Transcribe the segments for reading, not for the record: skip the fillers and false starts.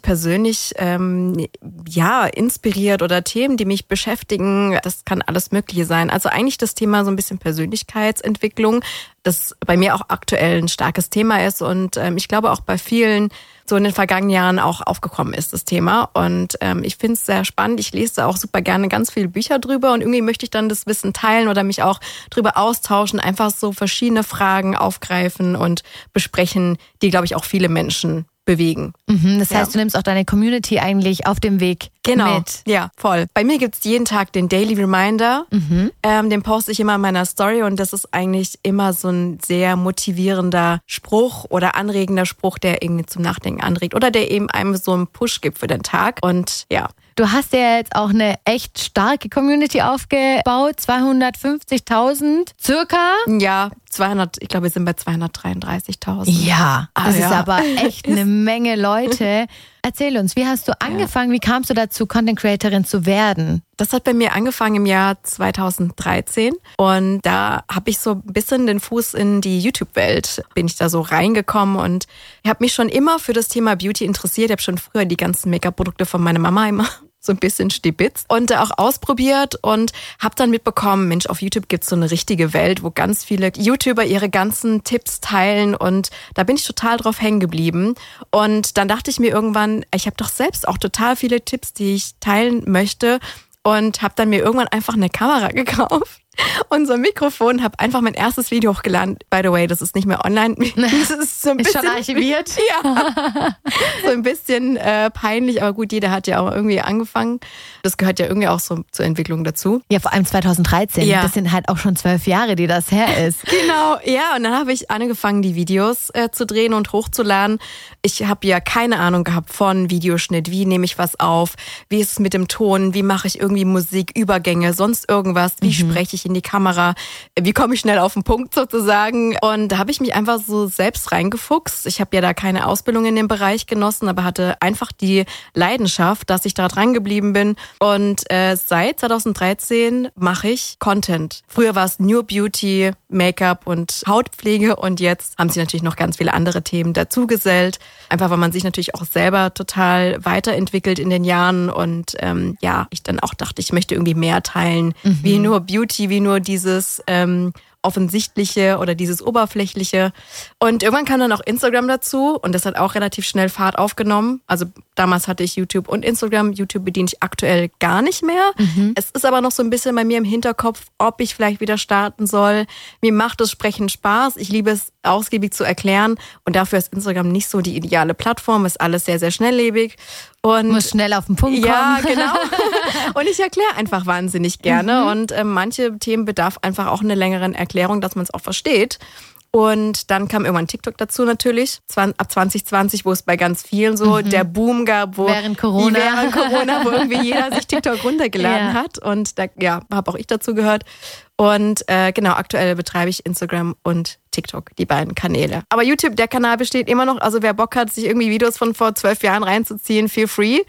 persönlich inspiriert oder Themen, die mich beschäftigen. Das kann alles Mögliche sein. Also eigentlich das Thema so ein bisschen Persönlichkeitsentwicklung, das bei mir auch aktuell ein starkes Thema ist und ich glaube auch bei vielen so in den vergangenen Jahren auch aufgekommen ist, das Thema. Und ich finde es sehr spannend. Ich lese da auch super gerne ganz viele Bücher drüber und irgendwie möchte ich dann das Wissen teilen oder mich auch drüber austauschen, einfach so verschiedene Fragen aufgreifen und besprechen, die, glaube ich, auch viele Menschen bewegen. Das heißt, du nimmst auch deine Community eigentlich auf dem Weg mit. Ja, voll. Bei mir gibt's jeden Tag den Daily Reminder. Den poste ich immer in meiner Story und das ist eigentlich immer so ein sehr motivierender Spruch oder anregender Spruch, der irgendwie zum Nachdenken anregt oder der eben einem so einen Push gibt für den Tag. Und ja. Du hast ja jetzt auch eine echt starke Community aufgebaut, 250.000 circa. Ja, 200, ich glaube, wir sind bei 233.000. Ja, das ist aber echt eine Menge Leute. Erzähl uns, wie hast du angefangen, wie kamst du dazu, Content Creatorin zu werden? Das hat bei mir angefangen im Jahr 2013 und da habe ich so ein bisschen den Fuß in die YouTube-Welt, bin ich da so reingekommen und ich habe mich schon immer für das Thema Beauty interessiert. Ich habe schon früher die ganzen Make-up-Produkte von meiner Mama immer so ein bisschen stibitzt und auch ausprobiert und habe dann mitbekommen, Mensch, auf YouTube gibt's so eine richtige Welt, wo ganz viele YouTuber ihre ganzen Tipps teilen und da bin ich total drauf hängen geblieben. Und dann dachte ich mir irgendwann, ich habe doch selbst auch total viele Tipps, die ich teilen möchte und habe dann mir irgendwann einfach eine Kamera gekauft. Und so ein Mikrofon, habe einfach mein erstes Video hochgeladen. By the way, das ist nicht mehr online. Das ist so ein bisschen, schon archiviert? Ja, so ein bisschen peinlich, aber gut, jeder hat ja auch irgendwie angefangen. Das gehört ja irgendwie auch so zur Entwicklung dazu. Ja, vor allem 2013. Ja. Das sind halt auch schon 12 Jahre, die das her ist. Genau, ja. Und dann habe ich angefangen, die Videos zu drehen und hochzuladen. Ich habe ja keine Ahnung gehabt von Videoschnitt. Wie nehme ich was auf? Wie ist es mit dem Ton? Wie mache ich irgendwie Musik, Übergänge, sonst irgendwas? Wie spreche ich in die Kamera? Wie komme ich schnell auf den Punkt sozusagen? Und da habe ich mich einfach so selbst reingefuchst. Ich habe ja da keine Ausbildung in dem Bereich genossen, aber hatte einfach die Leidenschaft, dass ich da dran geblieben bin. Und seit 2013 mache ich Content. Früher war es New Beauty, Make-up und Hautpflege und jetzt haben sich natürlich noch ganz viele andere Themen dazugesellt. Einfach weil man sich natürlich auch selber total weiterentwickelt in den Jahren und ich dann auch dachte, ich möchte irgendwie mehr teilen, wie nur Beauty, wie nur dieses Offensichtliche oder dieses Oberflächliche. Und irgendwann kam dann auch Instagram dazu und das hat auch relativ schnell Fahrt aufgenommen. Also damals hatte ich YouTube und Instagram. YouTube bediene ich aktuell gar nicht mehr. Es ist aber noch so ein bisschen bei mir im Hinterkopf, ob ich vielleicht wieder starten soll. Mir macht das Sprechen Spaß. Ich liebe es, ausgiebig zu erklären und dafür ist Instagram nicht so die ideale Plattform. Ist alles sehr, sehr schnelllebig. Und muss schnell auf den Punkt kommen. Ja, genau. Und ich erkläre einfach wahnsinnig gerne. Und manche Themen bedarf einfach auch einer längeren Erklärung, dass man es auch versteht. Und dann kam irgendwann TikTok dazu natürlich, ab 2020, wo es bei ganz vielen so der Boom gab, während Corona, wo irgendwie jeder sich TikTok runtergeladen hat. Und da habe auch ich dazu gehört. Und aktuell betreibe ich Instagram und TikTok, die beiden Kanäle. Aber YouTube, der Kanal besteht immer noch. Also wer Bock hat, sich irgendwie Videos von vor 12 Jahren reinzuziehen, feel free.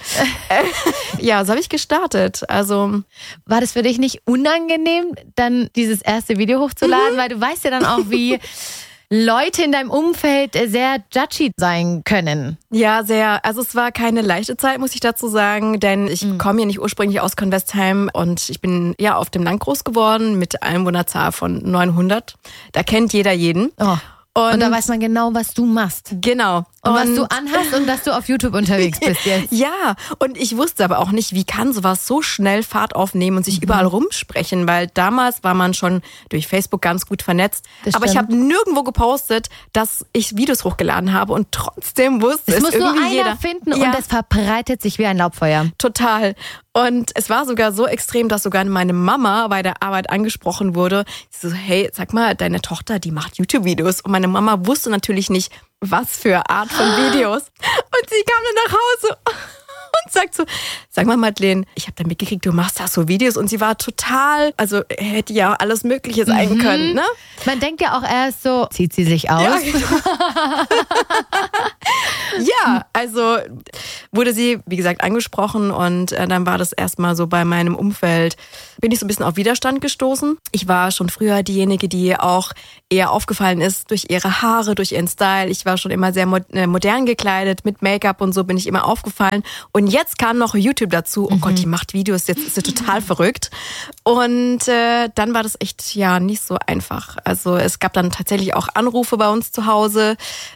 So habe ich gestartet. Also war das für dich nicht unangenehm, dann dieses erste Video hochzuladen? Weil du weißt ja dann auch, wie Leute in deinem Umfeld sehr judgy sein können. Ja, sehr. Also es war keine leichte Zeit, muss ich dazu sagen, denn ich komme ja nicht ursprünglich aus Convestheim und ich bin ja auf dem Land groß geworden mit Einwohnerzahl von 900. Da kennt jeder jeden. Oh. Und da weiß man genau, was du machst. Genau. Und was du anhast und dass du auf YouTube unterwegs bist jetzt. Ja, und ich wusste aber auch nicht, wie kann sowas so schnell Fahrt aufnehmen und sich überall rumsprechen, weil damals war man schon durch Facebook ganz gut vernetzt. Aber ich habe nirgendwo gepostet, dass ich Videos hochgeladen habe und trotzdem wusste es muss irgendwie nur einer jeder finden und das verbreitet sich wie ein Laubfeuer. Total. Und es war sogar so extrem, dass sogar meine Mama bei der Arbeit angesprochen wurde. Sie so, hey, sag mal, deine Tochter, die macht YouTube-Videos. Und meine Mama wusste natürlich nicht, was für Art von Videos. Und sie kam dann nach Hause und sagt so, sag mal Madeleine, ich habe da mitgekriegt, du machst da so Videos. Und sie war total, also hätte ja alles Mögliche sein können, ne? Man denkt ja auch erst so, zieht sie sich aus? Ja, genau. Ja, also wurde sie, wie gesagt, angesprochen und dann war das erstmal so bei meinem Umfeld, bin ich so ein bisschen auf Widerstand gestoßen. Ich war schon früher diejenige, die auch eher aufgefallen ist durch ihre Haare, durch ihren Style. Ich war schon immer sehr modern gekleidet, mit Make-up und so bin ich immer aufgefallen. Und jetzt kam noch YouTube dazu. Oh Gott, die macht Videos, jetzt ist sie total verrückt. Und dann war das echt nicht so einfach. Also es gab dann tatsächlich auch Anrufe bei uns zu Hause,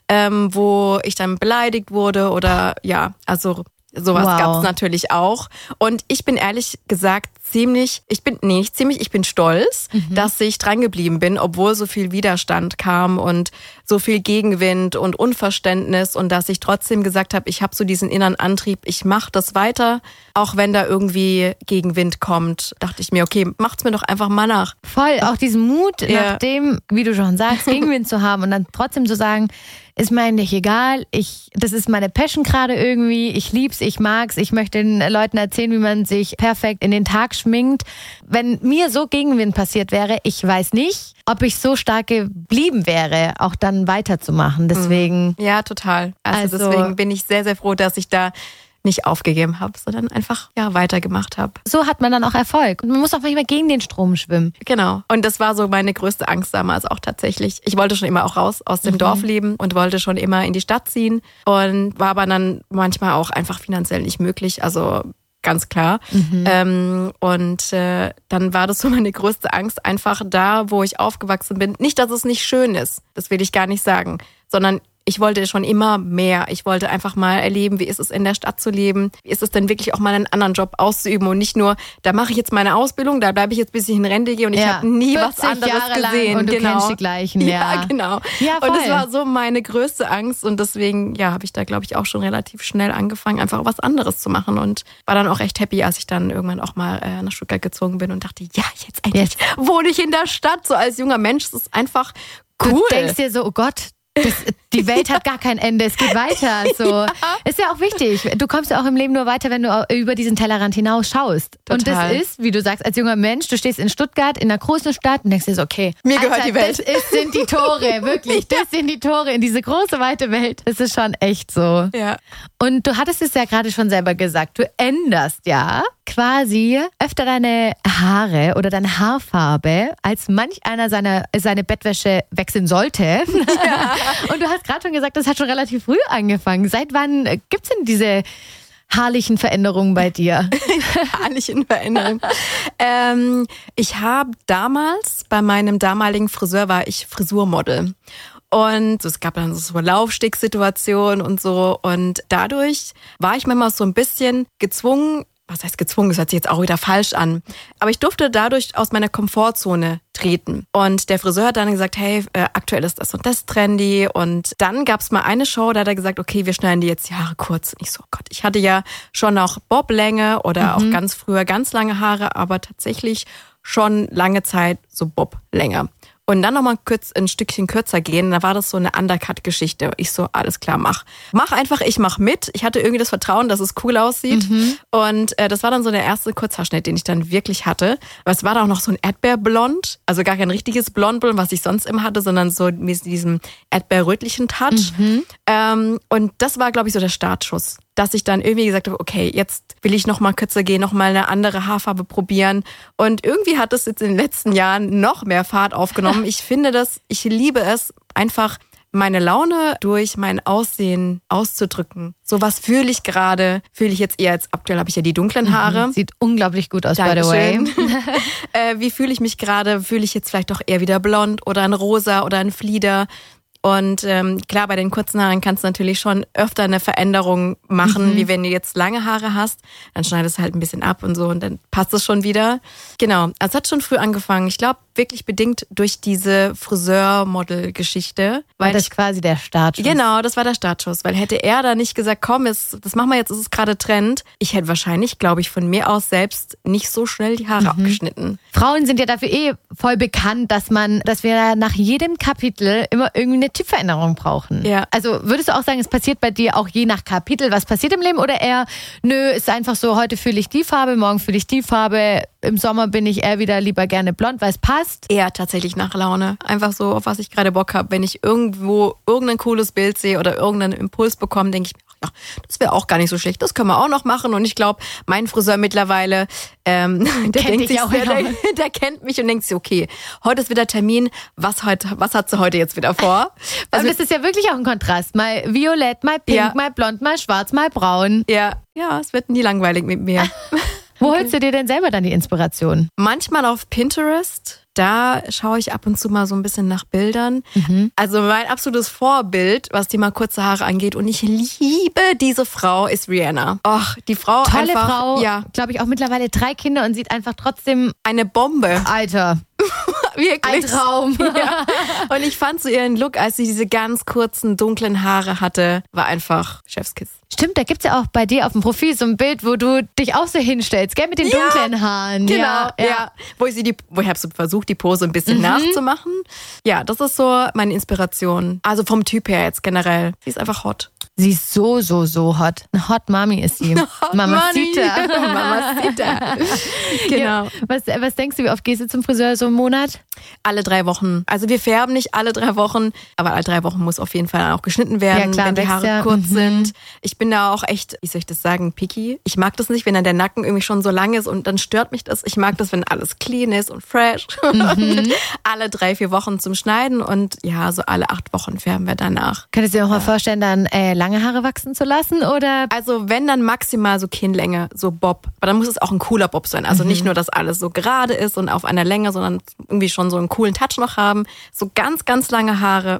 wo ich dann beleidigt wurde oder also sowas gab es natürlich auch. Und ich bin ehrlich gesagt ich bin stolz, dass ich dran geblieben bin, obwohl so viel Widerstand kam und so viel Gegenwind und Unverständnis und dass ich trotzdem gesagt habe, ich habe so diesen inneren Antrieb, ich mache das weiter, auch wenn da irgendwie Gegenwind kommt, dachte ich mir, okay, macht's mir doch einfach mal nach. Voll, auch diesen Mut, nach dem, wie du schon sagst, Gegenwind zu haben und dann trotzdem zu sagen, ist mir eigentlich egal, das ist meine Passion gerade irgendwie, ich lieb's, ich mag's, ich möchte den Leuten erzählen, wie man sich perfekt in den Tag schminkt. Wenn mir so Gegenwind passiert wäre, ich weiß nicht, ob ich so stark geblieben wäre, auch dann weiterzumachen. Deswegen. Ja, total. Also deswegen bin ich sehr, sehr froh, dass ich da nicht aufgegeben habe, sondern einfach weitergemacht habe. So hat man dann auch Erfolg. Und man muss auch manchmal gegen den Strom schwimmen. Genau. Und das war so meine größte Angst damals auch tatsächlich. Ich wollte schon immer auch raus aus dem Dorf leben und wollte schon immer in die Stadt ziehen und war aber dann manchmal auch einfach finanziell nicht möglich. Also ganz klar. Dann war das so meine größte Angst, einfach da, wo ich aufgewachsen bin. Nicht, dass es nicht schön ist, das will ich gar nicht sagen, sondern ich wollte schon immer mehr. Ich wollte einfach mal erleben, wie ist es in der Stadt zu leben? Wie ist es denn wirklich auch mal einen anderen Job auszuüben und nicht nur, da mache ich jetzt meine Ausbildung, da bleibe ich jetzt bis ich in Rente gehe und ich habe nie was anderes Jahre gesehen. Lang und du kennst die gleichen. Ja, genau. Ja, voll. Und das war so meine größte Angst und deswegen habe ich da, glaube ich, auch schon relativ schnell angefangen, einfach was anderes zu machen und war dann auch echt happy, als ich dann irgendwann auch mal nach Stuttgart gezogen bin und dachte, jetzt endlich wohne ich in der Stadt, so als junger Mensch, das ist einfach cool. Du denkst dir so, oh Gott, die Welt hat gar kein Ende, es geht weiter. So. Ist ja auch wichtig. Du kommst ja auch im Leben nur weiter, wenn du über diesen Tellerrand hinaus schaust. Total. Und das ist, wie du sagst, als junger Mensch, du stehst in Stuttgart, in einer großen Stadt und denkst dir so, okay, mir gehört die Welt. Das sind die Tore, wirklich. Das sind die Tore in diese große, weite Welt. Das ist schon echt so. Ja. Und du hattest es ja gerade schon selber gesagt, du änderst quasi öfter deine Haare oder deine Haarfarbe, als manch einer seine Bettwäsche wechseln sollte. Ja. Und du hast gerade schon gesagt, das hat schon relativ früh angefangen. Seit wann gibt es denn diese haarlichen Veränderungen bei dir? Haarlichen Veränderungen. Ich habe damals, bei meinem damaligen Friseur war ich Frisurmodel. Und es gab dann so Laufsticksituationen und so. Und dadurch war ich manchmal so ein bisschen gezwungen, was heißt gezwungen, das hört sich jetzt auch wieder falsch an. Aber ich durfte dadurch aus meiner Komfortzone treten. Und der Friseur hat dann gesagt, hey, aktuell ist das und das trendy. Und dann gab es mal eine Show, da hat er gesagt, okay, wir schneiden die jetzt die Haare kurz. Und ich so, oh Gott, ich hatte ja schon auch Boblänge oder auch ganz früher ganz lange Haare, aber tatsächlich schon lange Zeit so Boblänge. Und dann nochmal ein Stückchen kürzer gehen, da war das so eine Undercut-Geschichte. Ich so, alles klar, mach einfach, ich mach mit. Ich hatte irgendwie das Vertrauen, dass es cool aussieht. Und das war dann so der erste Kurzhaarschnitt, den ich dann wirklich hatte. Aber es war da auch noch so ein Erdbeerblond, also gar kein richtiges Blondblond, was ich sonst immer hatte, sondern so mit diesem erdbeerrötlichen Touch. Und das war, glaube ich, so der Startschuss, dass ich dann irgendwie gesagt habe, okay, jetzt will ich nochmal kürzer gehen, nochmal eine andere Haarfarbe probieren. Und irgendwie hat es jetzt in den letzten Jahren noch mehr Fahrt aufgenommen. Ich liebe es, einfach meine Laune durch mein Aussehen auszudrücken. So was fühle ich gerade, fühle ich jetzt eher, als aktuell habe ich ja die dunklen Haare. Sieht unglaublich gut aus, Dankeschön. by the way. Wie fühle ich mich gerade? Fühle ich jetzt vielleicht doch eher wieder blond oder ein Rosa oder ein Flieder? Und klar, bei den kurzen Haaren kannst du natürlich schon öfter eine Veränderung machen, wie wenn du jetzt lange Haare hast. Dann schneidest du halt ein bisschen ab und so und dann passt es schon wieder. Genau, also es hat schon früh angefangen. Ich glaube, wirklich bedingt durch diese Friseur-Model-Geschichte. War das quasi der Startschuss? Genau, das war der Startschuss. Weil hätte er da nicht gesagt, komm, das machen wir jetzt, ist es gerade Trend. Ich hätte wahrscheinlich, glaube ich, von mir aus selbst nicht so schnell die Haare abgeschnitten. Frauen sind ja dafür voll bekannt, dass wir nach jedem Kapitel immer irgendwie eine Typveränderung brauchen. Ja. Also würdest du auch sagen, es passiert bei dir auch je nach Kapitel, was passiert im Leben? Oder eher, nö, ist einfach so, heute fühle ich die Farbe, morgen fühle ich die Farbe. im Sommer bin ich eher wieder lieber gerne blond, weil es passt. Eher tatsächlich nach Laune. Einfach so, auf was ich gerade Bock habe. Wenn ich irgendwo irgendein cooles Bild sehe oder irgendeinen Impuls bekomme, denke ich mir, ach ja, das wäre auch gar nicht so schlecht. Das können wir auch noch machen. Und ich glaube, mein Friseur mittlerweile, der kennt mich und denkt sich, okay, heute ist wieder Termin. Was hat sie heute jetzt wieder vor? Also es ist ja wirklich auch ein Kontrast. Mal violett, mal pink, mal blond, mal schwarz, mal braun. Ja, es wird nie langweilig mit mir. Wo holst du dir denn selber dann die Inspiration? Manchmal auf Pinterest. Da schaue ich ab und zu mal so ein bisschen nach Bildern. Also mein absolutes Vorbild, was Thema kurze Haare angeht, und ich liebe diese Frau, ist Rihanna. Och, die Frau Tolle einfach, Frau, ja, glaube ich auch mittlerweile 3 Kinder und sieht einfach trotzdem eine Bombe. Alter. Wirklich. Ein Traum. Ja. Und ich fand so ihren Look, als sie diese ganz kurzen, dunklen Haare hatte, war einfach Chefskiss. Stimmt, da gibt's ja auch bei dir auf dem Profil so ein Bild, wo du dich auch so hinstellst, gell, mit den dunklen Haaren. Genau, ja. Wo ich habe so versucht, die Pose ein bisschen nachzumachen. Ja, das ist so meine Inspiration. Also vom Typ her jetzt generell. Sie ist einfach hot. Sie ist so hot. Eine Hot Mami ist sie. Mamacita. Mamacita. Genau. Ja, was denkst du, wie oft gehst du zum Friseur so im Monat? Alle 3 Wochen. Also wir färben nicht alle 3 Wochen, aber alle 3 Wochen muss auf jeden Fall auch geschnitten werden, ja, klar, wenn die Haare kurz sind. Ich bin da auch echt, wie soll ich das sagen, picky. Ich mag das nicht, wenn dann der Nacken irgendwie schon so lang ist und dann stört mich das. Ich mag das, wenn alles clean ist und fresh. Alle 3-4 Wochen zum Schneiden und ja, so alle 8 Wochen färben wir danach. Könntest du dir auch mal vorstellen, dann lange Haare wachsen zu lassen, oder? Also wenn, dann maximal so Kinnlänge, so Bob. Aber dann muss es auch ein cooler Bob sein. Also nicht nur, dass alles so gerade ist und auf einer Länge, sondern irgendwie schon so einen coolen Touch noch haben. So ganz, ganz lange Haare.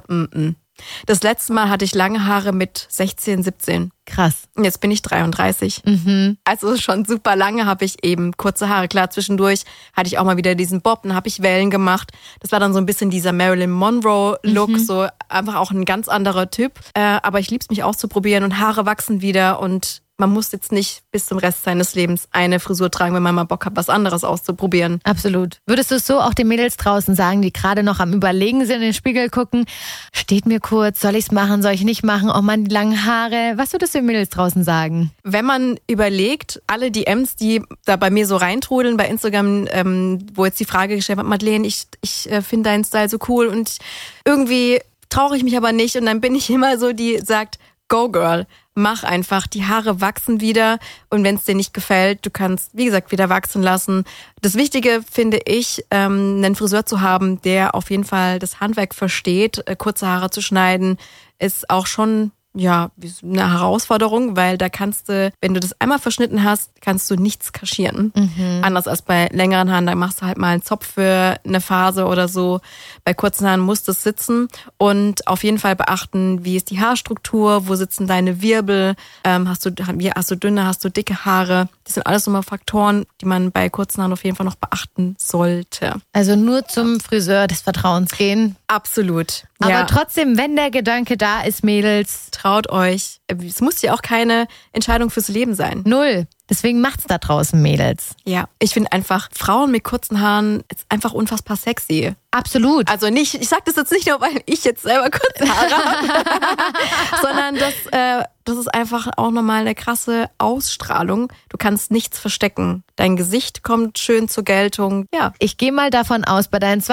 Das letzte Mal hatte ich lange Haare mit 16, 17. Krass. Und jetzt bin ich 33. Also schon super lange habe ich eben kurze Haare. Klar, zwischendurch hatte ich auch mal wieder diesen Bob, dann habe ich Wellen gemacht. Das war dann so ein bisschen dieser Marilyn Monroe-Look, so einfach auch ein ganz anderer Typ. Aber ich liebe es, mich auszuprobieren und Haare wachsen wieder und man muss jetzt nicht bis zum Rest seines Lebens eine Frisur tragen, wenn man mal Bock hat, was anderes auszuprobieren. Absolut. Würdest du es so auch den Mädels draußen sagen, die gerade noch am Überlegen sind, in den Spiegel gucken, steht mir kurz, soll ich es machen, soll ich nicht machen, oh Mann, die langen Haare. Was würdest du den Mädels draußen sagen? Wenn man überlegt, alle DMs, die da bei mir so reintrudeln bei Instagram, wo jetzt die Frage gestellt wird, Madeleine, ich finde deinen Style so cool und irgendwie traue ich mich aber nicht und dann bin ich immer so, die sagt, go girl, mach einfach, die Haare wachsen wieder und wenn es dir nicht gefällt, du kannst, wie gesagt, wieder wachsen lassen. Das Wichtige finde ich, einen Friseur zu haben, der auf jeden Fall das Handwerk versteht, kurze Haare zu schneiden, ist auch schon eine Herausforderung, weil da kannst du, wenn du das einmal verschnitten hast, kannst du nichts kaschieren. Anders als bei längeren Haaren, da machst du halt mal einen Zopf für eine Phase oder so. Bei kurzen Haaren muss das sitzen und auf jeden Fall beachten, wie ist die Haarstruktur, wo sitzen deine Wirbel, hast du dünne, hast du dicke Haare. Das sind alles nochmal Faktoren, die man bei kurzen Haaren auf jeden Fall noch beachten sollte. Also nur zum Friseur des Vertrauens gehen. Absolut. Aber trotzdem, wenn der Gedanke da ist, Mädels, traut euch. Es muss ja auch keine Entscheidung fürs Leben sein. 0. Deswegen macht's da draußen, Mädels. Ja, ich finde einfach, Frauen mit kurzen Haaren ist einfach unfassbar sexy. Absolut. Also nicht, ich sag das jetzt nicht nur, weil ich jetzt selber kurze Haare habe, sondern das ist einfach auch nochmal eine krasse Ausstrahlung. Du kannst nichts verstecken. Dein Gesicht kommt schön zur Geltung. Ja. Ich gehe mal davon aus, bei deinen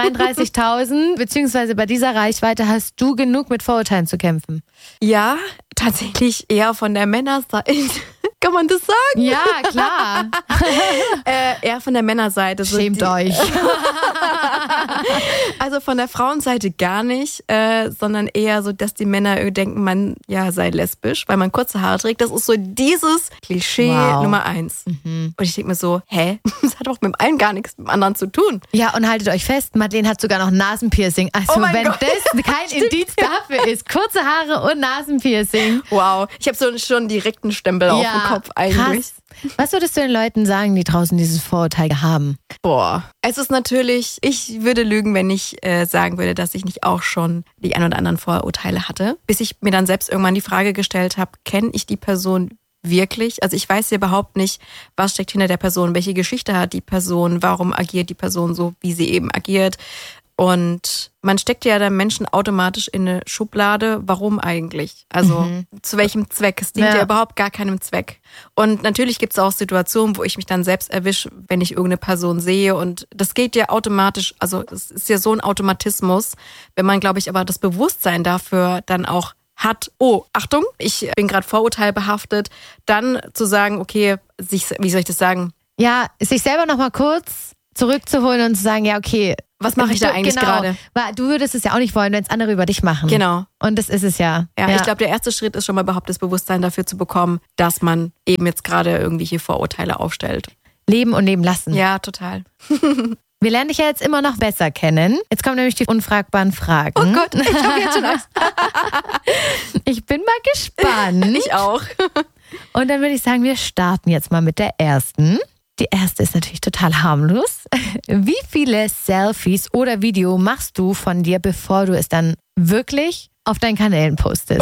233.000 beziehungsweise bei dieser Reichweite hast du genug mit Vorurteilen zu kämpfen. Ja, tatsächlich eher von der Männerseite. Kann man das sagen? Ja, klar. Eher von der Männerseite. Schämt euch. Also von der Frauenseite gar nicht, sondern eher so, dass die Männer denken, man sei lesbisch, weil man kurze Haare trägt. Das ist so dieses Klischee Nummer 1. Und ich denke mir so, das hat doch mit einem gar nichts mit dem anderen zu tun. Ja, und haltet euch fest, Madeleine hat sogar noch Nasenpiercing. Also wenn Gott. Das kein Indiz dafür ist, kurze Haare und Nasenpiercing. Wow, ich habe so schon direkt einen Stempel auf dem Kopf eigentlich. Krass. Was würdest du den Leuten sagen, die draußen dieses Vorurteil haben? Es ist natürlich, ich würde lügen, wenn ich sagen würde, dass ich nicht auch schon die ein oder anderen Vorurteile hatte. Bis ich mir dann selbst irgendwann die Frage gestellt habe, kenne ich die Person wirklich? Also ich weiß ja überhaupt nicht, was steckt hinter der Person, welche Geschichte hat die Person, warum agiert die Person so, wie sie eben agiert. Und man steckt ja den Menschen automatisch in eine Schublade. Warum eigentlich? Also zu welchem Zweck? Es dient ja überhaupt gar keinem Zweck. Und natürlich gibt es auch Situationen, wo ich mich dann selbst erwische, wenn ich irgendeine Person sehe. Und das geht ja automatisch, also es ist ja so ein Automatismus. Wenn man, glaube ich, aber das Bewusstsein dafür dann auch hat, oh, Achtung, ich bin gerade vorurteilbehaftet, dann zu sagen, okay, wie soll ich das sagen? Ja, sich selber nochmal kurz zurückzuholen und zu sagen, ja, okay, was mache ich da eigentlich gerade? Weil du würdest es ja auch nicht wollen, wenn es andere über dich machen. Genau. Und das ist es ja. Ja, ich glaube, der erste Schritt ist schon mal überhaupt das Bewusstsein dafür zu bekommen, dass man eben jetzt gerade irgendwelche Vorurteile aufstellt. Leben und leben lassen. Ja, total. Wir lernen dich ja jetzt immer noch besser kennen. Jetzt kommen nämlich die unfragbaren Fragen. Oh Gott, ich habe jetzt schon Angst. Ich bin mal gespannt. Ich auch. Und dann würde ich sagen, wir starten jetzt mal mit der ersten. Die erste ist natürlich total harmlos. Wie viele Selfies oder Video machst du von dir, bevor du es dann wirklich auf deinen Kanälen postest?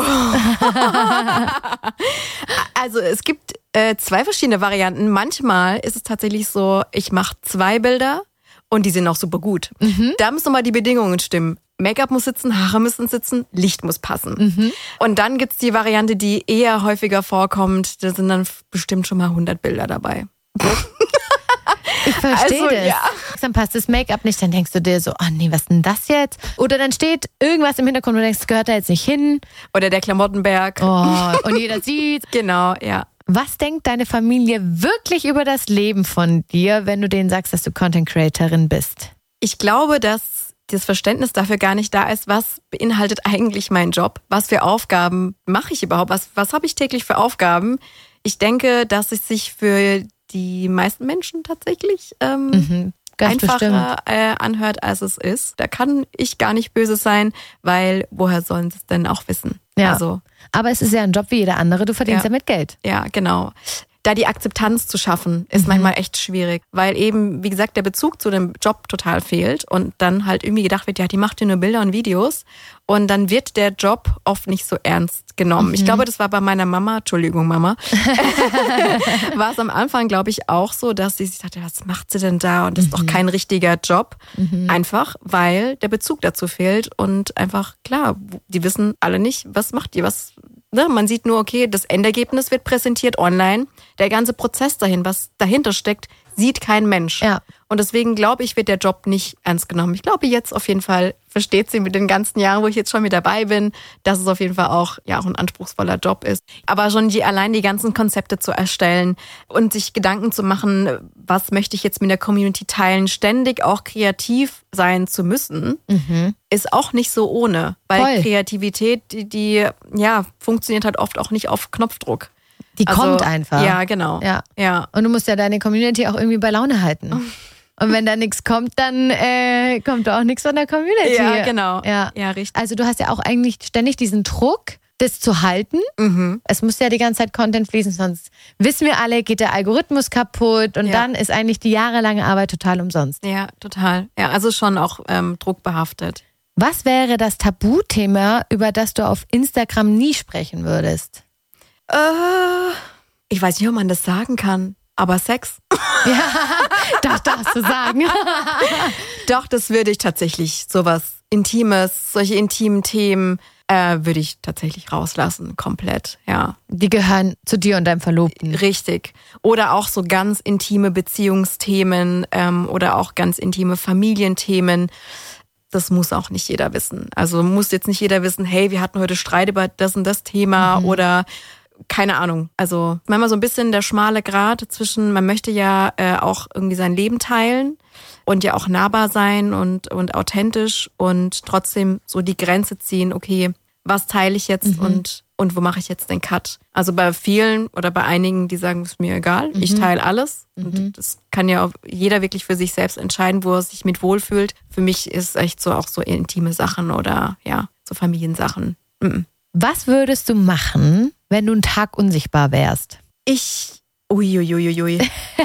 Also es gibt 2 verschiedene Varianten. Manchmal ist es tatsächlich so, ich mache 2 Bilder und die sind auch super gut. Da müssen nochmal die Bedingungen stimmen. Make-up muss sitzen, Haare müssen sitzen, Licht muss passen. Und dann gibt's die Variante, die eher häufiger vorkommt. Da sind dann bestimmt schon mal 100 Bilder dabei. Ich verstehe also, das. Ja. Dann passt das Make-up nicht, dann denkst du dir so, oh nee, was ist denn das jetzt? Oder dann steht irgendwas im Hintergrund und du denkst, das gehört da jetzt nicht hin. Oder der Klamottenberg. Oh, und jeder sieht's. Genau, ja. Was denkt deine Familie wirklich über das Leben von dir, wenn du denen sagst, dass du Content Creatorin bist? Ich glaube, dass das Verständnis dafür gar nicht da ist, was beinhaltet eigentlich mein Job? Was für Aufgaben mache ich überhaupt? Was habe ich täglich für Aufgaben? Ich denke, dass es sich für die meisten Menschen tatsächlich einfacher anhört, als es ist. Da kann ich gar nicht böse sein, weil woher sollen sie es denn auch wissen? Ja. Also, aber es ist ja ein Job wie jeder andere, du verdienst damit Geld. Ja, genau. Da die Akzeptanz zu schaffen, ist manchmal echt schwierig, weil eben, wie gesagt, der Bezug zu dem Job total fehlt und dann halt irgendwie gedacht wird, ja, die macht ja nur Bilder und Videos und dann wird der Job oft nicht so ernst genommen. Ich glaube, das war bei meiner Mama, Entschuldigung Mama, war es am Anfang, glaube ich, auch so, dass sie sich dachte, was macht sie denn da und das ist doch kein richtiger Job. Einfach, weil der Bezug dazu fehlt und einfach, klar, die wissen alle nicht, was macht ihr, man sieht nur, okay, das Endergebnis wird präsentiert online. Der ganze Prozess dahin, was dahinter steckt, sieht kein Mensch. Ja. Und deswegen glaube ich, wird der Job nicht ernst genommen. Ich glaube jetzt auf jeden Fall, versteht sie mit den ganzen Jahren, wo ich jetzt schon mit dabei bin, dass es auf jeden Fall auch ein anspruchsvoller Job ist. Aber schon allein die ganzen Konzepte zu erstellen und sich Gedanken zu machen, was möchte ich jetzt mit der Community teilen, ständig auch kreativ sein zu müssen, ist auch nicht so ohne. Weil Kreativität, die funktioniert halt oft auch nicht auf Knopfdruck. Die kommt einfach. Ja, genau. Ja. Und du musst ja deine Community auch irgendwie bei Laune halten. Und wenn da nichts kommt, dann kommt da auch nichts von der Community. Ja, genau. Ja, richtig. Also du hast ja auch eigentlich ständig diesen Druck, das zu halten. Es muss ja die ganze Zeit Content fließen, sonst wissen wir alle, geht der Algorithmus kaputt und dann ist eigentlich die jahrelange Arbeit total umsonst. Ja, total. Ja, also schon auch druckbehaftet. Was wäre das Tabuthema, über das du auf Instagram nie sprechen würdest? Ich weiß nicht, ob man das sagen kann, aber Sex. Ja, das darfst du sagen. Doch, das würde ich tatsächlich, sowas Intimes, solche intimen Themen, würde ich tatsächlich rauslassen, komplett, ja. Die gehören zu dir und deinem Verlobten. Richtig. Oder auch so ganz intime Beziehungsthemen oder auch ganz intime Familienthemen. Das muss auch nicht jeder wissen. Also muss jetzt nicht jeder wissen, hey, wir hatten heute Streit über das und das Thema oder keine Ahnung. Also manchmal so ein bisschen der schmale Grat zwischen, man möchte ja auch irgendwie sein Leben teilen und ja auch nahbar sein und authentisch und trotzdem so die Grenze ziehen, okay, was teile ich jetzt und wo mache ich jetzt den Cut? Also bei vielen oder bei einigen, die sagen, ist mir egal, ich teile alles. Und das kann ja auch jeder wirklich für sich selbst entscheiden, wo er sich mit wohlfühlt. Für mich ist echt so auch so intime Sachen oder so Familiensachen. Was würdest du machen, wenn du einen Tag unsichtbar wärst? Uiuiuiui.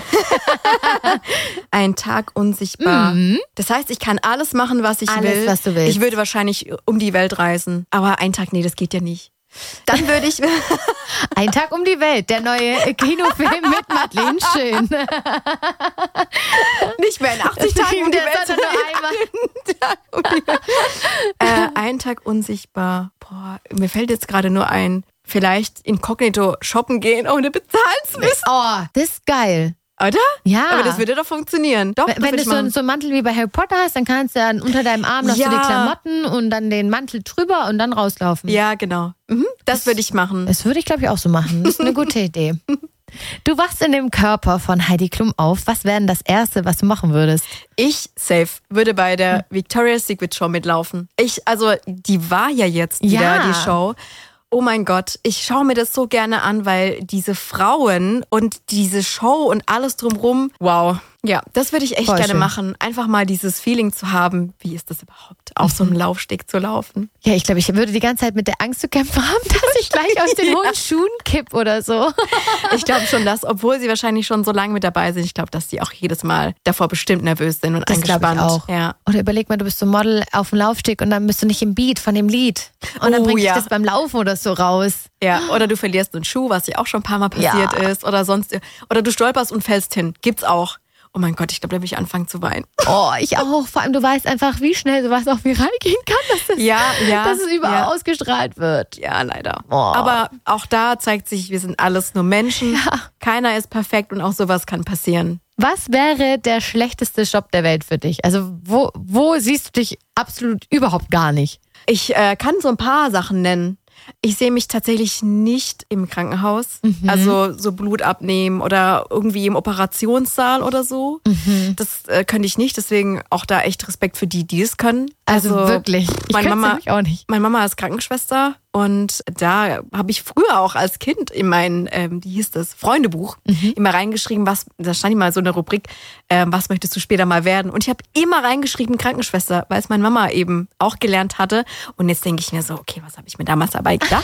Ein Tag unsichtbar. Das heißt, ich kann alles machen, was ich will. Alles, was du willst. Ich würde wahrscheinlich um die Welt reisen. Aber ein Tag, nee, das geht ja nicht. Dann würde ich... Ein Tag um die Welt, der neue Kinofilm mit Madeleine Schön. Nicht mehr in 80 Tagen um die Welt zu reisen. Einen Tag unsichtbar. Boah, mir fällt jetzt gerade nur ein, vielleicht inkognito shoppen gehen, ohne bezahlen zu müssen. Oh, das ist geil. Oder? Ja. Aber das würde doch funktionieren. Doch, wenn du so einen Mantel wie bei Harry Potter hast, dann kannst du dann unter deinem Arm noch so die Klamotten und dann den Mantel drüber und dann rauslaufen. Ja, genau. Das würde ich machen. Das würde ich, glaube ich, auch so machen. Das ist eine gute Idee. Du wachst in dem Körper von Heidi Klum auf. Was wäre denn das Erste, was du machen würdest? Ich, safe, würde bei der Victoria's Secret Show mitlaufen. Die war ja jetzt wieder, die Show. Oh mein Gott, ich schaue mir das so gerne an, weil diese Frauen und diese Show und alles drumrum, wow. Ja, das würde ich echt gerne machen. Einfach mal dieses Feeling zu haben, wie ist das überhaupt, auf so einem Laufsteg zu laufen. Ja, ich glaube, ich würde die ganze Zeit mit der Angst zu kämpfen haben, dass ich gleich aus den hohen Schuhen kipp oder so. Ich glaube schon, dass, obwohl sie wahrscheinlich schon so lange mit dabei sind, ich glaube, dass die auch jedes Mal davor bestimmt nervös sind und das angespannt. Das glaube ich auch. Ja. Oder überleg mal, du bist so Model auf dem Laufsteg und dann bist du nicht im Beat von dem Lied. Und dann bringt dich das beim Laufen oder so raus. Ja, oder du verlierst einen Schuh, was ja auch schon ein paar Mal passiert ist. Oder du stolperst und fällst hin. Gibt's auch. Oh mein Gott, ich glaube, da will ich anfangen zu weinen. Oh, ich auch. Vor allem, du weißt einfach, wie schnell sowas auch viral gehen kann, dass es überall ausgestrahlt wird. Ja, leider. Oh. Aber auch da zeigt sich, wir sind alles nur Menschen. Ja. Keiner ist perfekt und auch sowas kann passieren. Was wäre der schlechteste Job der Welt für dich? Also wo siehst du dich absolut überhaupt gar nicht? Ich kann so ein paar Sachen nennen. Ich sehe mich tatsächlich nicht im Krankenhaus, also so Blut abnehmen oder irgendwie im Operationssaal oder so. Das könnte ich nicht, deswegen auch da echt Respekt für die es können. Also wirklich, ich meine Mama auch nicht. Meine Mama ist Krankenschwester und da habe ich früher auch als Kind in mein, wie hieß das, Freundebuch immer reingeschrieben, da stand immer so eine Rubrik, was möchtest du später mal werden? Und ich habe immer reingeschrieben Krankenschwester, weil es meine Mama eben auch gelernt hatte. Und jetzt denke ich mir so, okay, was habe ich mir damals dabei gedacht?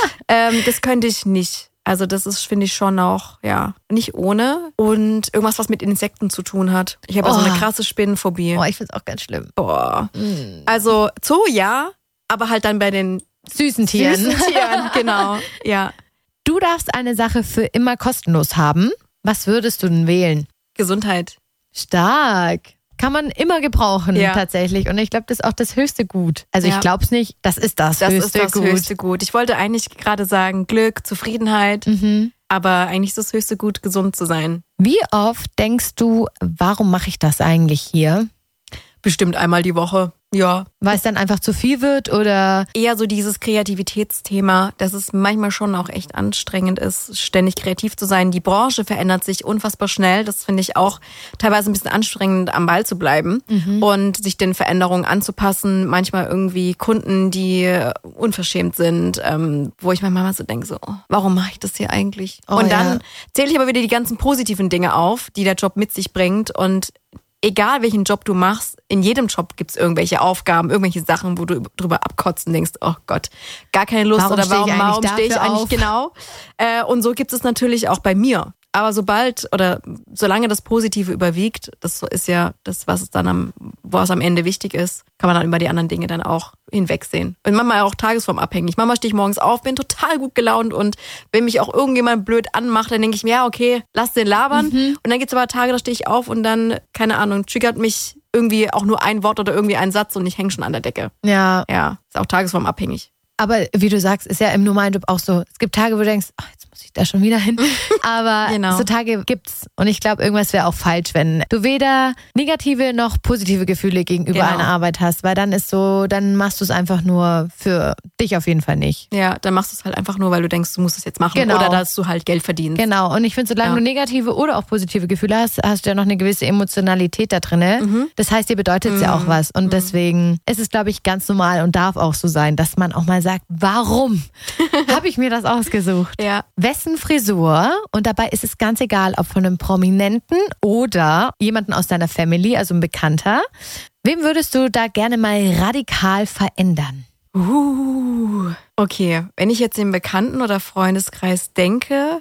Das könnte ich nicht. Also das ist, finde ich, schon auch, ja, nicht ohne. Und irgendwas, was mit Insekten zu tun hat. Ich habe so eine krasse Spinnenphobie. Oh, ich finde es auch ganz schlimm. Boah. Also Zoo, ja, aber halt dann bei den süßen Tieren. Genau, ja. Du darfst eine Sache für immer kostenlos haben. Was würdest du denn wählen? Gesundheit. Stark. Kann man immer gebrauchen, tatsächlich. Und ich glaube, das ist auch das höchste Gut. Also ich glaube es nicht, das ist das höchste Gut. Ich wollte eigentlich gerade sagen, Glück, Zufriedenheit, aber eigentlich ist das höchste Gut, gesund zu sein. Wie oft denkst du, warum mache ich das eigentlich hier? Bestimmt einmal die Woche. Ja. Weil es dann einfach zu viel wird oder? Eher so dieses Kreativitätsthema, dass es manchmal schon auch echt anstrengend ist, ständig kreativ zu sein. Die Branche verändert sich unfassbar schnell. Das finde ich auch teilweise ein bisschen anstrengend, am Ball zu bleiben und sich den Veränderungen anzupassen. Manchmal irgendwie Kunden, die unverschämt sind, wo ich manchmal so denke, so, warum mache ich das hier eigentlich? Und dann zähle ich aber wieder die ganzen positiven Dinge auf, die der Job mit sich bringt. Und egal welchen Job du machst, in jedem Job gibt es irgendwelche Aufgaben, irgendwelche Sachen, wo du drüber abkotzt und denkst, oh Gott, gar keine Lust oder warum stehe ich eigentlich genau? Und so gibt es natürlich auch bei mir. Aber solange das Positive überwiegt, das ist ja das, was am Ende wichtig ist, kann man dann über die anderen Dinge dann auch hinwegsehen. Und manchmal auch tagesformabhängig. Manchmal stehe ich morgens auf, bin total gut gelaunt und wenn mich auch irgendjemand blöd anmacht, dann denke ich mir, ja, okay, lass den labern. Und dann gibt es aber Tage, da stehe ich auf und dann, keine Ahnung, triggert mich irgendwie auch nur ein Wort oder irgendwie ein Satz und ich hänge schon an der Decke. Ja. Ja, ist auch tagesformabhängig. Aber wie du sagst, ist ja im normalen Job auch so. Es gibt Tage, wo du denkst, jetzt muss ich da schon wieder hin. Aber so Tage gibt's. Und ich glaube, irgendwas wäre auch falsch, wenn du weder negative noch positive Gefühle gegenüber einer Arbeit hast. Weil dann dann machst du es einfach nur für dich auf jeden Fall nicht. Ja, dann machst du es halt einfach nur, weil du denkst, du musst es jetzt machen. Genau. Oder dass du halt Geld verdienst. Genau. Und ich finde, solange du negative oder auch positive Gefühle hast, hast du ja noch eine gewisse Emotionalität da drin. Das heißt, dir bedeutet es ja auch was. Und deswegen ist es, glaube ich, ganz normal und darf auch so sein, dass man auch mal sagt, warum habe ich mir das ausgesucht? Ja. Wessen Frisur, und dabei ist es ganz egal, ob von einem Prominenten oder jemanden aus deiner Family, also ein Bekannter, wem würdest du da gerne mal radikal verändern? Okay, wenn ich jetzt den Bekannten- oder Freundeskreis denke,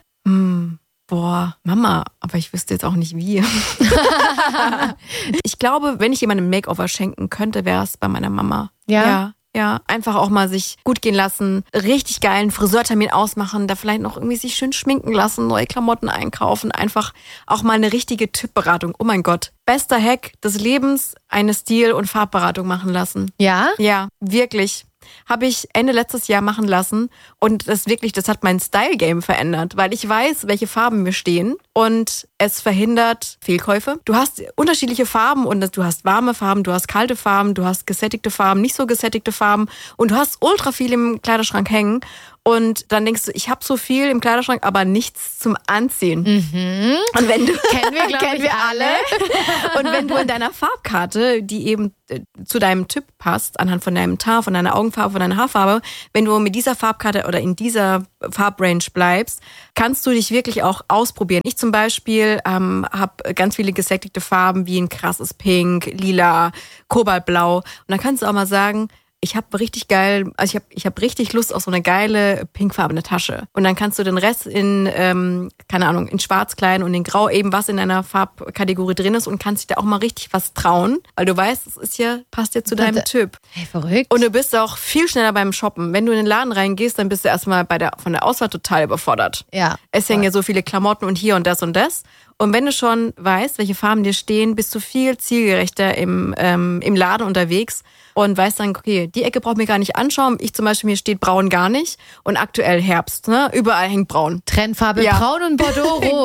Mama, aber ich wüsste jetzt auch nicht wie. Ich glaube, wenn ich jemandem ein Makeover schenken könnte, wäre es bei meiner Mama. Ja. Ja, einfach auch mal sich gut gehen lassen, richtig geilen Friseurtermin ausmachen, da vielleicht noch irgendwie sich schön schminken lassen, neue Klamotten einkaufen, einfach auch mal eine richtige Typberatung. Oh mein Gott, bester Hack des Lebens, eine Stil- und Farbberatung machen lassen. Ja? Ja, wirklich. Habe ich Ende letztes Jahr machen lassen und das hat mein Style-Game verändert, weil ich weiß, welche Farben mir stehen und es verhindert Fehlkäufe. Du hast unterschiedliche Farben und du hast warme Farben, du hast kalte Farben, du hast gesättigte Farben, nicht so gesättigte Farben und du hast ultra viel im Kleiderschrank hängen. Und dann denkst du, ich habe so viel im Kleiderschrank, aber nichts zum Anziehen. Mhm. Und wenn du kennen wir alle. Und wenn du in deiner Farbkarte, die eben zu deinem Typ passt, anhand von deinem Teint, von deiner Augenfarbe, von deiner Haarfarbe, wenn du mit dieser Farbkarte oder in dieser Farbrange bleibst, kannst du dich wirklich auch ausprobieren. Ich zum Beispiel habe ganz viele gesättigte Farben wie ein krasses Pink, Lila, Kobaltblau. Und dann kannst du auch mal sagen, ich habe richtig geil, also ich hab richtig Lust auf so eine geile pinkfarbene Tasche. Und dann kannst du den Rest in, keine Ahnung, in Schwarz kleiden und in Grau eben, was in deiner Farbkategorie drin ist und kannst dich da auch mal richtig was trauen, weil du weißt, es ist ja, passt ja zu deinem Typ. Hey, verrückt. Und du bist auch viel schneller beim Shoppen. Wenn du in den Laden reingehst, dann bist du erstmal von der Auswahl total überfordert. Ja. Es hängen ja so viele Klamotten und hier und das und das. Und wenn du schon weißt, welche Farben dir stehen, bist du viel zielgerechter im Laden unterwegs und weißt dann, okay, die Ecke braucht mir gar nicht anschauen. Ich zum Beispiel, mir steht braun gar nicht. Und aktuell Herbst, ne? Überall hängt braun. Trendfarbe braun und Bordeaux-rot.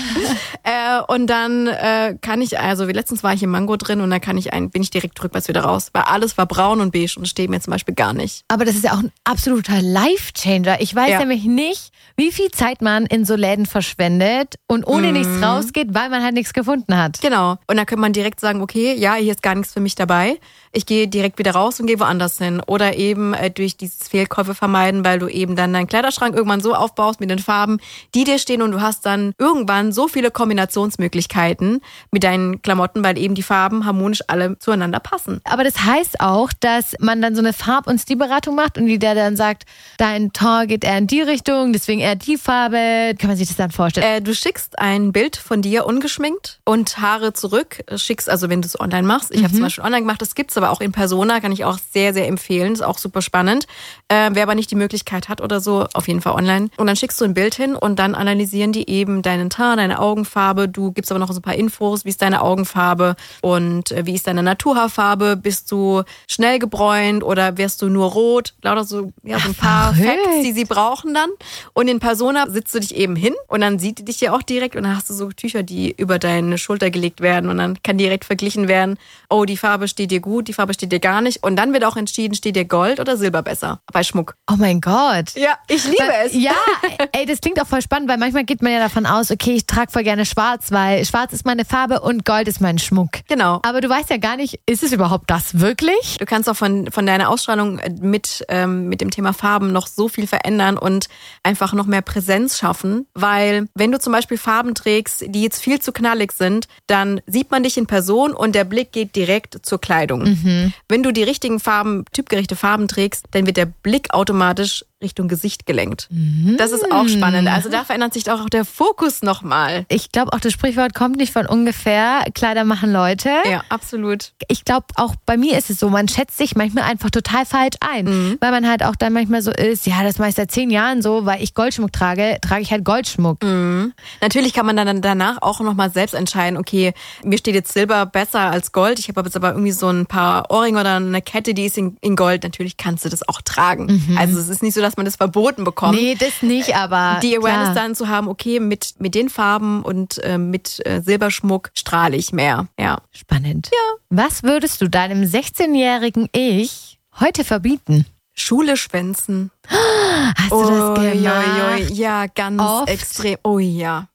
Genau. Und dann kann ich, also wie letztens war ich im Mango drin und dann bin ich direkt rückwärts wieder raus. Weil alles war braun und beige und steht mir zum Beispiel gar nicht. Aber das ist ja auch ein absoluter Life-Changer. Ich weiß nämlich nicht, wie viel Zeit man in so Läden verschwendet und ohne nichts rausgeht, weil man halt nichts gefunden hat. Genau. Und dann könnte man direkt sagen, okay, ja, hier ist gar nichts für mich dabei. Ich gehe direkt wieder raus und gehe woanders hin. Oder eben durch dieses Fehlkäufe vermeiden, weil du eben dann deinen Kleiderschrank irgendwann so aufbaust mit den Farben, die dir stehen und du hast dann irgendwann so viele Kombinationsmöglichkeiten mit deinen Klamotten, weil eben die Farben harmonisch alle zueinander passen. Aber das heißt auch, dass man dann so eine Farb- und Stilberatung macht und die der dann sagt, dein Tor geht eher in die Richtung, deswegen eher die Farbe. Kann man sich das dann vorstellen? Du schickst ein Bild von dir ungeschminkt und Haare zurück. Schickst, also wenn du es online machst. Ich habe zum Beispiel online gemacht, das gibt's aber auch in Persona, kann ich auch sehr, sehr empfehlen. Ist auch super spannend. Wer aber nicht die Möglichkeit hat oder so, auf jeden Fall online. Und dann schickst du ein Bild hin und dann analysieren die eben deinen Teint, deine Augenfarbe. Du gibst aber noch so ein paar Infos, wie ist deine Augenfarbe und wie ist deine Naturhaarfarbe. Bist du schnell gebräunt oder wirst du nur rot? Lauter so, ja, so ein paar Facts, die sie brauchen dann. Und in Persona sitzt du dich eben hin und dann sieht die dich ja auch direkt und dann hast du so Tücher, die über deine Schulter gelegt werden und dann kann direkt verglichen werden, oh, die Farbe steht dir gut, die Farbe steht dir gar nicht. Und dann wird auch entschieden, steht dir Gold oder Silber besser bei Schmuck. Oh mein Gott. Ja, ich liebe es. Ja, ey, das klingt auch voll spannend, weil manchmal geht man ja davon aus, okay, ich trage voll gerne schwarz, weil schwarz ist meine Farbe und Gold ist mein Schmuck. Genau. Aber du weißt ja gar nicht, ist es überhaupt das wirklich? Du kannst auch von deiner Ausstrahlung mit dem Thema Farben noch so viel verändern und einfach noch mehr Präsenz schaffen, weil wenn du zum Beispiel Farben trägst, die jetzt viel zu knallig sind, dann sieht man dich in Person und der Blick geht direkt zur Kleidung. Wenn du die richtigen Farben, typgerechte Farben trägst, dann wird der Blick automatisch Richtung Gesicht gelenkt. Das ist auch spannend. Also da verändert sich auch der Fokus nochmal. Ich glaube auch, das Sprichwort kommt nicht von ungefähr. Kleider machen Leute. Ja, absolut. Ich glaube, auch bei mir ist es so, man schätzt sich manchmal einfach total falsch ein. Weil man halt auch dann manchmal so ist, ja, das mache ich seit 10 Jahren so, weil ich Goldschmuck trage ich halt Goldschmuck. Natürlich kann man dann danach auch nochmal selbst entscheiden, okay, mir steht jetzt Silber besser als Gold. Ich habe jetzt aber irgendwie so ein paar Ohrringe oder eine Kette, die ist in Gold. Natürlich kannst du das auch tragen. Also es ist nicht so, dass man das verboten bekommt. Nee, das nicht, aber die Awareness dann zu haben, okay, mit den Farben und mit Silberschmuck strahle ich mehr. Ja. Spannend. Ja. Was würdest du deinem 16-jährigen Ich heute verbieten? Schule schwänzen. Hast du das gemacht? Ja, ganz oft? extrem. Oh ja,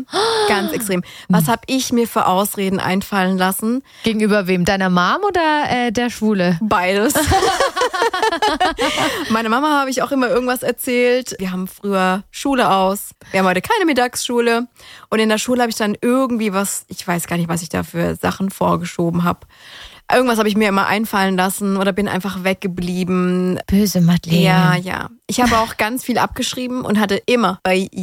ganz extrem. Was habe ich mir für Ausreden einfallen lassen? Gegenüber wem? Deiner Mom oder der Schwule? Beides. Meine Mama habe ich auch immer irgendwas erzählt. Wir haben früher Schule aus. Wir haben heute keine Mittagsschule. Und in der Schule habe ich dann irgendwie was, ich weiß gar nicht, was ich da für Sachen vorgeschoben habe. Irgendwas habe ich mir immer einfallen lassen oder bin einfach weggeblieben. Böse Madeleine. Ja. Ich habe auch ganz viel abgeschrieben und hatte immer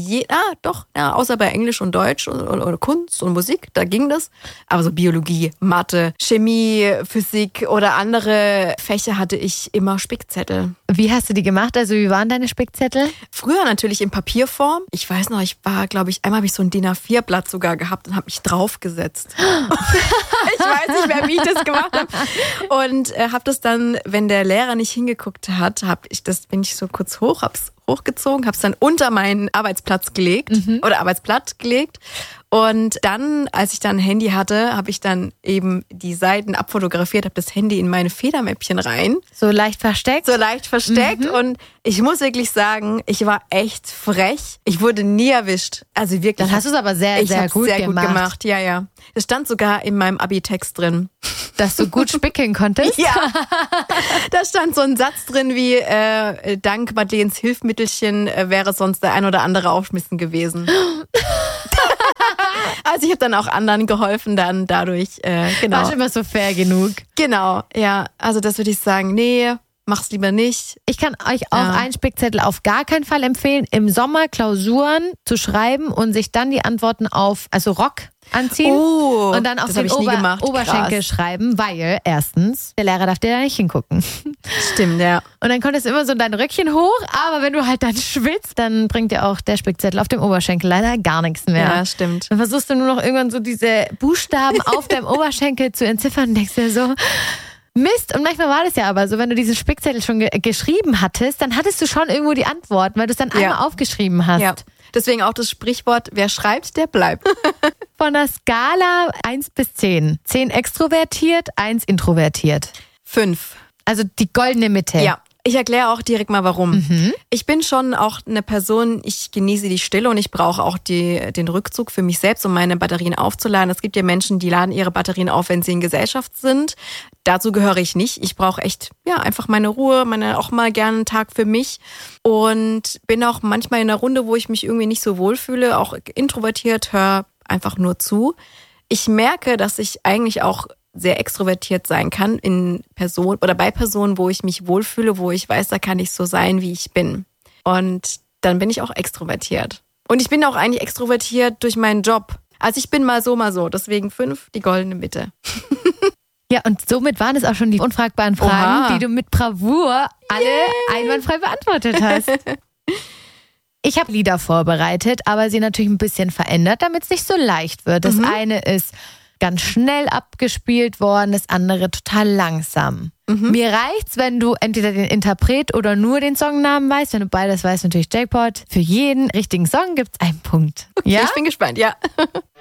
außer bei Englisch und Deutsch oder Kunst und Musik, da ging das. Aber so Biologie, Mathe, Chemie, Physik oder andere Fächer hatte ich immer Spickzettel. Wie hast du die gemacht? Also wie waren deine Spickzettel? Früher natürlich in Papierform. Ich weiß noch, einmal habe ich so ein DIN A4-Blatt sogar gehabt und habe mich draufgesetzt. Ich weiß nicht mehr, wie ich das gemacht habe. Und habe das dann, wenn der Lehrer nicht hingeguckt hat, bin ich so kurz hab's hochgezogen, hab's dann unter meinen Arbeitsplatz gelegt oder Arbeitsblatt gelegt. Und dann, als ich dann ein Handy hatte, habe ich dann eben die Seiten abfotografiert, habe das Handy in meine Federmäppchen rein. So leicht versteckt? Und ich muss wirklich sagen, ich war echt frech. Ich wurde nie erwischt. Also wirklich. Dann hast du es aber sehr, sehr gut gemacht. Ja. Das stand sogar in meinem Abi-Text drin. Dass du gut spickeln konntest? Ja. Da stand so ein Satz drin wie, dank Madeleines Hilfsmittelchen wäre sonst der ein oder andere aufschmissen gewesen. Also ich habe dann auch anderen geholfen dann dadurch. Genau. War schon immer so fair genug. Genau, ja. Also das würde ich sagen, nee, mach's lieber nicht. Ich kann euch auch einen Spickzettel auf gar keinen Fall empfehlen, im Sommer Klausuren zu schreiben und sich dann die Antworten also Rock anziehen und dann auf den Oberschenkel schreiben, weil erstens, der Lehrer darf dir da nicht hingucken. Stimmt, ja. Und dann konntest du immer so dein Röckchen hoch, aber wenn du halt dann schwitzt, dann bringt dir auch der Spickzettel auf dem Oberschenkel leider gar nichts mehr. Ja, stimmt. Dann versuchst du nur noch irgendwann so diese Buchstaben auf deinem Oberschenkel zu entziffern und denkst dir so, Mist. Und manchmal war das ja aber so, wenn du diesen Spickzettel schon geschrieben hattest, dann hattest du schon irgendwo die Antwort, weil du es dann einmal aufgeschrieben hast. Ja. Deswegen auch das Sprichwort, wer schreibt, der bleibt. Von der Skala 1 bis 10. 10 extrovertiert, 1 introvertiert. 5. Also die goldene Mitte. Ja. Ich erkläre auch direkt mal warum. Ich bin schon auch eine Person, ich genieße die Stille und ich brauche auch den Rückzug für mich selbst, um meine Batterien aufzuladen. Es gibt ja Menschen, die laden ihre Batterien auf, wenn sie in Gesellschaft sind. Dazu gehöre ich nicht. Ich brauche echt einfach meine Ruhe, auch mal gerne einen Tag für mich und bin auch manchmal in einer Runde, wo ich mich irgendwie nicht so wohlfühle, auch introvertiert, höre einfach nur zu. Ich merke, dass ich eigentlich auch sehr extrovertiert sein kann bei Personen, wo ich mich wohlfühle, wo ich weiß, da kann ich so sein, wie ich bin. Und dann bin ich auch extrovertiert. Und ich bin auch eigentlich extrovertiert durch meinen Job. Also ich bin mal so, deswegen 5, die goldene Mitte. Ja, und somit waren es auch schon die unfragbaren Fragen, die du mit Bravour alle einwandfrei beantwortet hast. Ich habe Lieder vorbereitet, aber sie natürlich ein bisschen verändert, damit es nicht so leicht wird. Das eine ist ganz schnell abgespielt worden, das andere total langsam. Mir reicht's, wenn du entweder den Interpret oder nur den Songnamen weißt. Wenn du beides weißt, natürlich Jackpot. Für jeden richtigen Song gibt's einen Punkt. Okay, ja? Ich bin gespannt, ja.